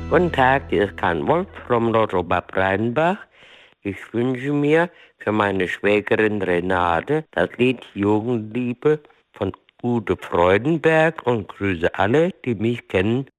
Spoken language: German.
Guten Tag, hier ist Karl Wolf vom Lotto Bad Rheinbach. Ich wünsche mir für meine Schwägerin Renate das Lied Jugendliebe von Ute Freudenberg und grüße alle, die mich kennen